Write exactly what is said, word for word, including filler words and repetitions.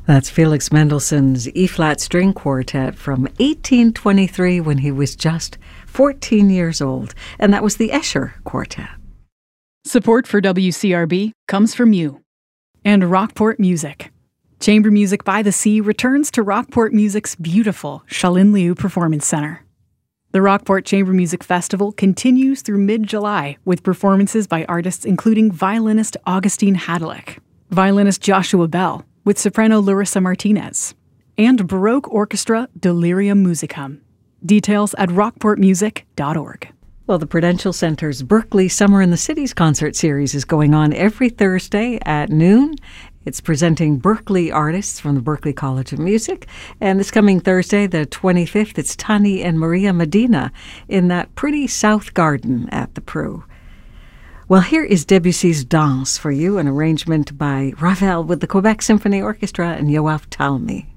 That's Felix Mendelssohn's E-flat string quartet from eighteen twenty-three when he was just fourteen years old. And that was the Escher Quartet. Support for W C R B comes from you and Rockport Music. Chamber Music by the Sea returns to Rockport Music's beautiful Shalin Liu Performance Center. The Rockport Chamber Music Festival continues through mid-July with performances by artists including violinist Augustine Hadlick, violinist Joshua Bell with soprano Larissa Martinez, and Baroque Orchestra Delirium Musicum. Details at rockport music dot org. Well, the Prudential Center's Berkeley Summer in the Cities concert series is going on every Thursday at noon. It's presenting Berkeley artists from the Berkeley College of Music. And this coming Thursday, the twenty-fifth, it's Tani and Maria Medina in that pretty South Garden at the Pru. Well, here is Debussy's Danse for you, an arrangement by Ravel with the Quebec Symphony Orchestra and Yoav Talmy.